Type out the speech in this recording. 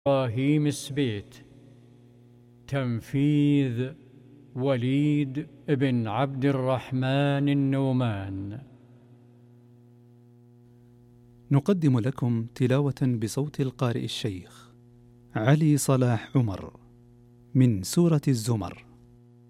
إبراهيم السبيت. تنفيذ وليد بن عبد الرحمن النومان. نقدم لكم تلاوة بصوت القارئ الشيخ علي صلاح عمر من سورة الزمر.